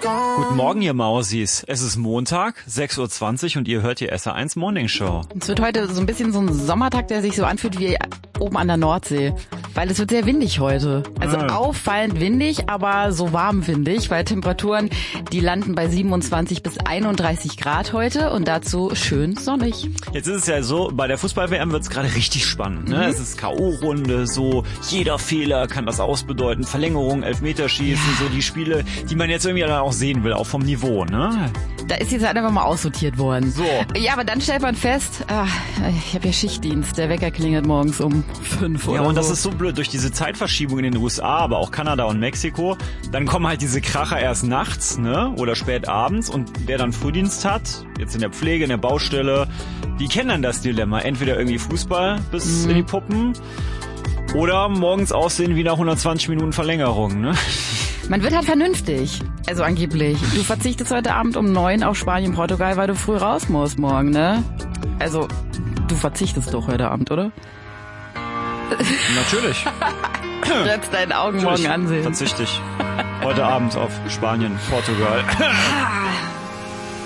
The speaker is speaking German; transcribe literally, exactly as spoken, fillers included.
Guten Morgen, ihr Mausis. Es ist Montag, sechs Uhr zwanzig und ihr hört die S R eins Morning Show. Es wird heute so ein bisschen so ein Sommertag, der sich so anfühlt wie oben an der Nordsee. Weil es wird sehr windig heute. Also Ah. auffallend windig, aber so warm windig, weil Temperaturen, die landen bei siebenundzwanzig bis einunddreißig Grad heute und dazu schön sonnig. Jetzt ist es ja so, bei der Fußball-W M wird es gerade richtig spannend. Ne? Mhm. Es ist K O-Runde, so jeder Fehler kann das ausbedeuten. Verlängerung, Elfmeterschießen, ja. So die Spiele, die man jetzt irgendwie dann auch sehen will, auch vom Niveau. Ne? Da ist jetzt halt einfach mal aussortiert worden. So. Ja, aber dann stellt man fest, ach, ich habe ja Schichtdienst, der Wecker klingelt morgens um fünf oder Ja, und so. das ist so blöd, durch diese Zeitverschiebung in den U S A, aber auch Kanada und Mexiko, dann kommen halt diese Kracher erst nachts, ne, oder spät abends, und wer dann Frühdienst hat, jetzt in der Pflege, in der Baustelle, die kennen dann das Dilemma, entweder irgendwie Fußball bis mhm. in die Puppen oder morgens aussehen wie nach hundertzwanzig Minuten Verlängerung, ne? Man wird halt vernünftig. Also angeblich. Du verzichtest heute Abend um neun auf Spanien, Portugal, weil du früh raus musst morgen, ne? Also, du verzichtest doch heute Abend, oder? Natürlich. Du wirst deinen Augen Natürlich morgen ansehen. Verzichte ich heute Abend auf Spanien, Portugal.